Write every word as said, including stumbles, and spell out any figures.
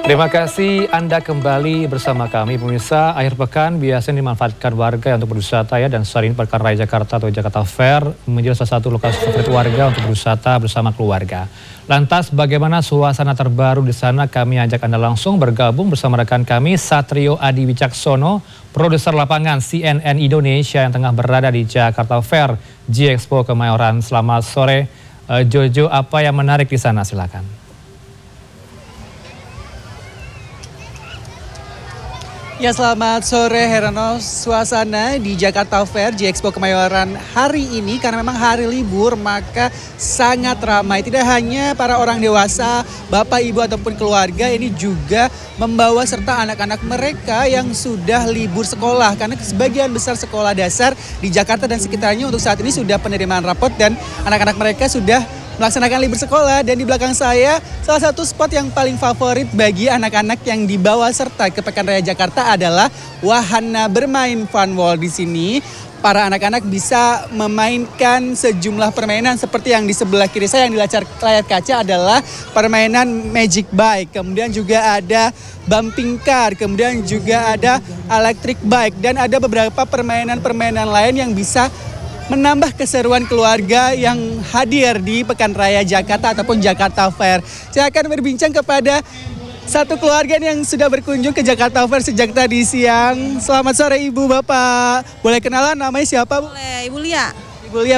Terima kasih Anda kembali bersama kami pemirsa. Akhir pekan biasanya dimanfaatkan warga untuk berwisata ya, dan saat ini Pekan Raya Jakarta atau Jakarta Fair menjadi salah satu lokasi favorit warga untuk berwisata bersama keluarga. Lantas bagaimana suasana terbaru di sana? Kami ajak Anda langsung bergabung bersama rekan kami Satrio Adi Wicaksono, produser lapangan C N N Indonesia yang tengah berada di Jakarta Fair G-Expo Kemayoran. Selamat sore uh, Jojo, apa yang menarik di sana? Silakan. Ya, selamat sore Herano. Suasana di Jakarta Fair G-Expo Kemayoran hari ini karena memang hari libur maka sangat ramai. Tidak hanya para orang dewasa, bapak, ibu ataupun keluarga, ini juga membawa serta anak-anak mereka yang sudah libur sekolah. Karena sebagian besar sekolah dasar di Jakarta dan sekitarnya untuk saat ini sudah penerimaan rapot dan anak-anak mereka sudah melaksanakan libur sekolah. Dan di belakang saya salah satu spot yang paling favorit bagi anak-anak yang dibawa serta ke Pekan Raya Jakarta adalah wahana bermain Fun World. Di sini para anak-anak bisa memainkan sejumlah permainan seperti yang di sebelah kiri saya yang di layar kaca adalah permainan Magic Bike, kemudian juga ada bumping car, kemudian juga ada electric bike, dan ada beberapa permainan-permainan lain yang bisa menambah keseruan keluarga yang hadir di Pekan Raya Jakarta ataupun Jakarta Fair. Saya akan berbincang kepada satu keluarga yang sudah berkunjung ke Jakarta Fair sejak tadi siang. Selamat sore Ibu, Bapak. Boleh kenalan namanya siapa, Bu? Boleh, Ibu Lia. Ibu Lia,